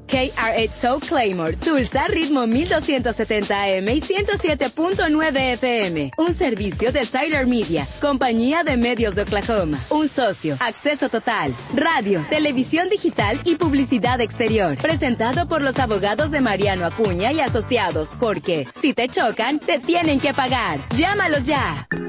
KRHO Claymore, Tulsa, ritmo 1270 AM y 107.9 FM. Un servicio de Tyler Media, compañía de medios de Oklahoma. Un socio, acceso total, radio, televisión digital y publicidad exterior. Presentado por los abogados de Mariano Acuña y Asociados, porque si te chocan, te tienen que pagar. ¡Llámalos ya!